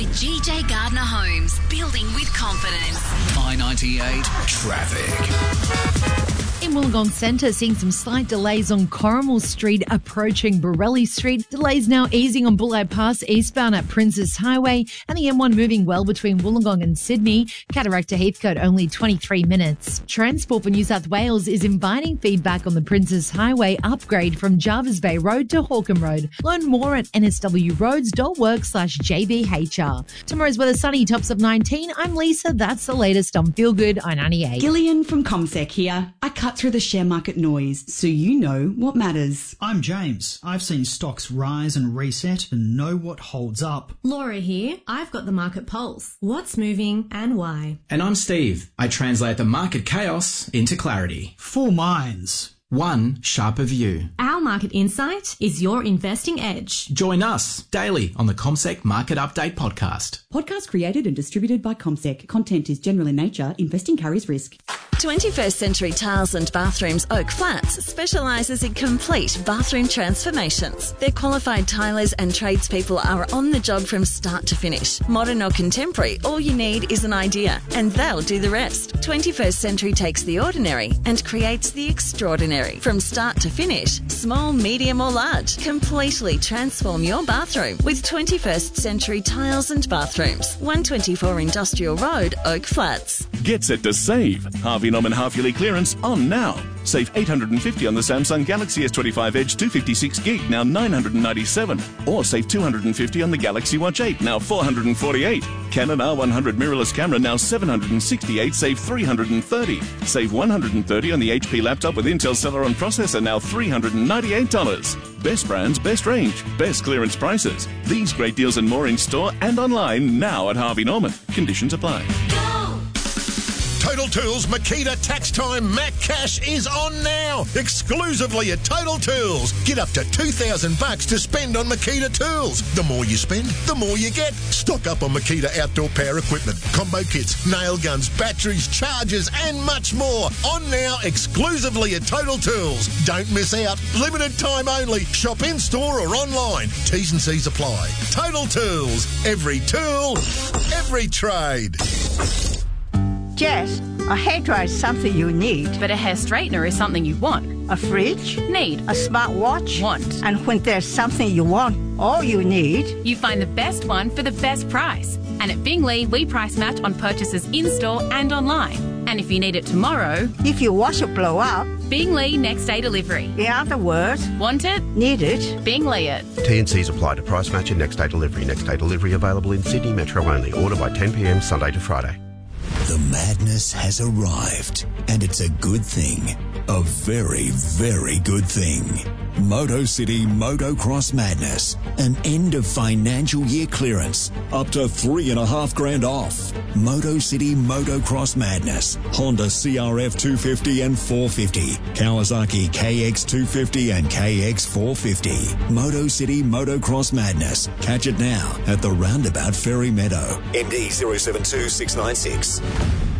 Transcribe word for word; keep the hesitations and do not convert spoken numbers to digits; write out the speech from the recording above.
G J Gardner Homes, building with confidence. I ninety-eight traffic. In Wollongong Centre, seeing some slight delays on Corrimal Street approaching Borelli Street. Delays now easing on Bulleye Pass eastbound at Princes Highway, and the M one moving well between Wollongong and Sydney. Cataract to Heathcote only twenty-three minutes. Transport for New South Wales is inviting feedback on the Princes Highway upgrade from Jarvis Bay Road to Hawkham Road. Learn more at n s w roads dot org slash j b h r. Tomorrow's weather sunny, tops of nineteen. I'm Lisa. That's the latest on Feel Good I ninety-eight. Gillian from ComSec here. I cut through the share market noise so you know what matters. I'm James. I've seen stocks rise and reset and know what holds up. Laura here. I've got the market pulse. What's moving and why? And I'm Steve. I translate the market chaos into clarity. Four minds. One sharper view. Our market insight is your investing edge. Join us daily on the ComSec Market Update podcast. Podcast created and distributed by ComSec. Content is general in nature. Investing carries risk. twenty-first Century Tiles and Bathrooms Oak Flats specialises in complete bathroom transformations. Their qualified tilers and tradespeople are on the job from start to finish. Modern or contemporary, all you need is an idea and they'll do the rest. twenty-first Century takes the ordinary and creates the extraordinary. From start to finish, small, medium or large, completely transform your bathroom with twenty-first Century Tiles and Bathrooms. one twenty-four Industrial Road, Oak Flats. Get set to save. Harvey Norman half-yearly clearance on now. Save eight hundred fifty on the Samsung Galaxy S twenty-five Edge two fifty-six gig, now nine hundred ninety-seven. Or save two hundred fifty on the Galaxy Watch eight, now four hundred forty-eight. Canon R one hundred mirrorless camera, now seven hundred sixty-eight, save three hundred thirty. Save one hundred thirty on the H P laptop with Intel Celeron processor, now three hundred ninety-eight dollars. Best brands, best range, best clearance prices. These great deals and more in store and online now at Harvey Norman. Conditions apply. Total Tools Makita Tax Time Mac Cash is on now, exclusively at Total Tools. Get up to two thousand bucks to spend on Makita tools. The more you spend, the more you get. Stock up on Makita outdoor power equipment, combo kits, nail guns, batteries, chargers, and much more. On now, exclusively at Total Tools. Don't miss out. Limited time only. Shop in store or online. T's and C's apply. Total Tools. Every tool, every trade. Jess, a hairdryer is something you need. But a hair straightener is something you want. A fridge? Need. A smartwatch? Want. And when there's something you want, all you need... You find the best one for the best price. And at Bingley, we price match on purchases in-store and online. And if you need it tomorrow... If your washer blow up... Bingley next day delivery. In other words... Want it? Need it? Bingley it. T and C's apply to price match and next day delivery. Next day delivery available in Sydney Metro only. Order by ten p m Sunday to Friday. The madness has arrived, and it's a good thing. A very, very good thing. Moto City Motocross Madness. An end of financial year clearance. Up to three and a half grand off. Moto City Motocross Madness. Honda C R F two fifty and four fifty. Kawasaki K X two fifty and K X four fifty. Moto City Motocross Madness. Catch it now at the Roundabout Ferry Meadow. M D zero seven two six nine six.